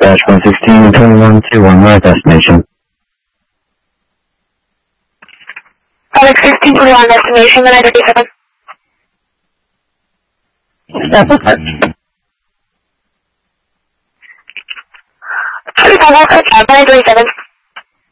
Dispatch 116-21 to my destination. Alex 1621 destination, 937. That's okay. 35 937.